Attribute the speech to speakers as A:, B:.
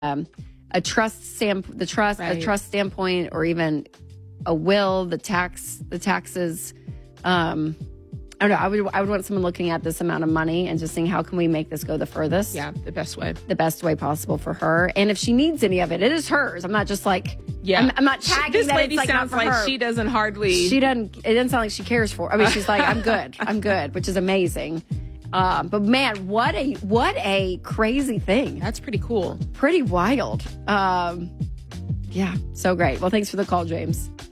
A: a trust standpoint, or even a will, the taxes. I don't know. I would want someone looking at this amount of money and just saying, how can we make this go the furthest?
B: Yeah, the best way
A: Possible for her. And if she needs any of it, it is hers. I'm not just like, I'm not tagging
B: this
A: that
B: lady
A: it's like
B: sounds
A: not for
B: like
A: her.
B: She doesn't hardly.
A: It doesn't sound like she cares for. I mean, she's like, I'm good, which is amazing. But man, what a crazy thing.
B: That's pretty cool.
A: Pretty wild. Yeah, so great. Well, thanks for the call, James.